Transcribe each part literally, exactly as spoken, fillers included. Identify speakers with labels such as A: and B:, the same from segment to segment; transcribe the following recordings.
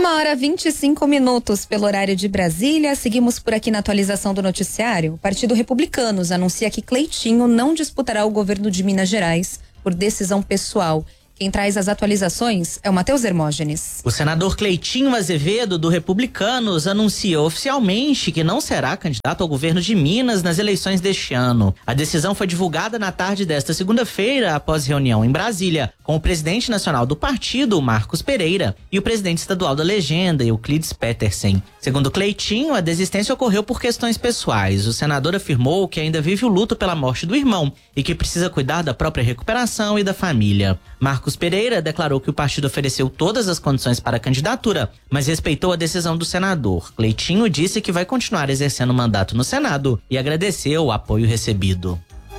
A: Uma hora e vinte e cinco minutos pelo horário de Brasília. Seguimos por aqui na atualização do noticiário. O Partido Republicanos anuncia que Cleitinho não disputará o governo de Minas Gerais por decisão pessoal. Quem traz as atualizações é o Matheus Hermógenes.
B: O senador Cleitinho Azevedo, do Republicanos, anunciou oficialmente que não será candidato ao governo de Minas nas eleições deste ano. A decisão foi divulgada na tarde desta segunda-feira, após reunião em Brasília, com o presidente nacional do partido, Marcos Pereira, e o presidente estadual da legenda, Euclides Petersen. Segundo Cleitinho, a desistência ocorreu por questões pessoais. O senador afirmou que ainda vive o luto pela morte do irmão e que precisa cuidar da própria recuperação e da família. Marcos Pereira declarou que o partido ofereceu todas as condições para a candidatura, mas respeitou a decisão do senador. Cleitinho disse que vai continuar exercendo o mandato no Senado e agradeceu o apoio recebido.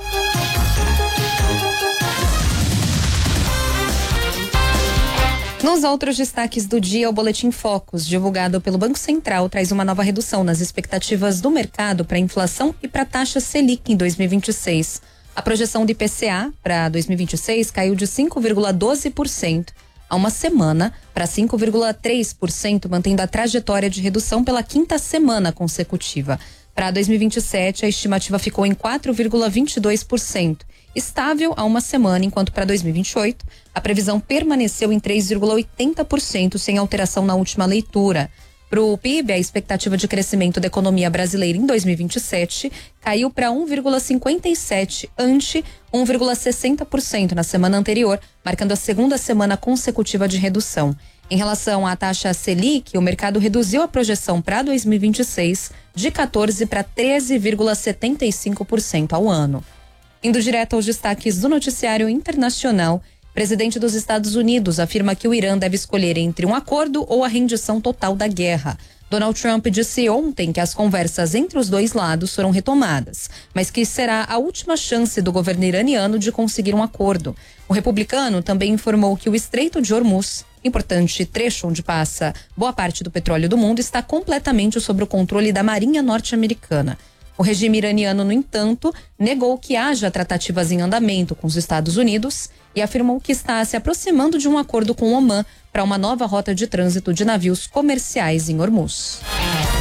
A: Nos outros destaques do dia, o Boletim Focus, divulgado pelo Banco Central, traz uma nova redução nas expectativas do mercado para a inflação e para a taxa Selic em dois mil e vinte e seis. A projeção do I P C A para dois mil e vinte e seis caiu de cinco vírgula doze por cento há uma semana para cinco vírgula três por cento, mantendo a trajetória de redução pela quinta semana consecutiva. Para dois mil e vinte e sete, a estimativa ficou em quatro vírgula vinte e dois por cento, estável há uma semana, enquanto para dois mil e vinte e oito a previsão permaneceu em três vírgula oitenta por cento, sem alteração na última leitura. Para o P I B, a expectativa de crescimento da economia brasileira em dois mil e vinte e sete caiu para um vírgula cinquenta e sete por cento, ante um vírgula sessenta por cento na semana anterior, marcando a segunda semana consecutiva de redução. Em relação à taxa Selic, o mercado reduziu a projeção para dois mil e vinte e seis de quatorze para treze vírgula setenta e cinco por cento ao ano. Indo direto aos destaques do noticiário internacional, o presidente dos Estados Unidos afirma que o Irã deve escolher entre um acordo ou a rendição total da guerra. Donald Trump disse ontem que as conversas entre os dois lados foram retomadas, mas que será a última chance do governo iraniano de conseguir um acordo. O republicano também informou que o Estreito de Hormuz, importante trecho onde passa boa parte do petróleo do mundo, está completamente sob o controle da Marinha norte-americana. O regime iraniano, no entanto, negou que haja tratativas em andamento com os Estados Unidos e afirmou que está se aproximando de um acordo com o Omã para uma nova rota de trânsito de navios comerciais em Hormuz.